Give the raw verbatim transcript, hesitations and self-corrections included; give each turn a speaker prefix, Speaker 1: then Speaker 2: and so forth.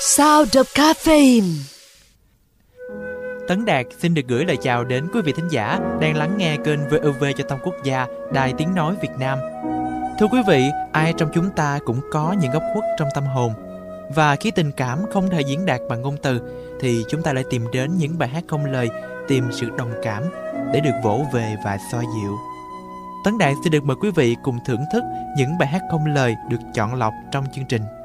Speaker 1: Sound of Caffeine.
Speaker 2: Tấn Đạt xin được gửi lời chào đến quý vị thính giả đang lắng nghe kênh vê o vê Giao thông Quốc gia, Đài Tiếng Nói Việt Nam. Thưa quý vị, ai trong chúng ta cũng có những góc khuất trong tâm hồn. Và khi tình cảm không thể diễn đạt bằng ngôn từ, thì chúng ta lại tìm đến những bài hát không lời, tìm sự đồng cảm để được vỗ về và xoa dịu. Tấn Đạt xin được mời quý vị cùng thưởng thức những bài hát không lời được chọn lọc trong chương trình.